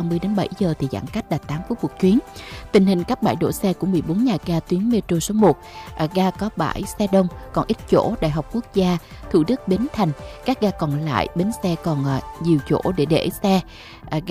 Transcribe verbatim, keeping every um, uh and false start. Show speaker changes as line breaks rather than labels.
mươi đến bảy giờ thì giãn cách là tám phút một chuyến. Tình hình các bãi đỗ xe của mười bốn nhà ga tuyến metro số một, à, ga có bãi xe đông, còn ít chỗ. Đại học Quốc gia, Thủ Đức, Bến Thành. Các ga còn lại bến xe còn à, nhiều chỗ để để xe. À,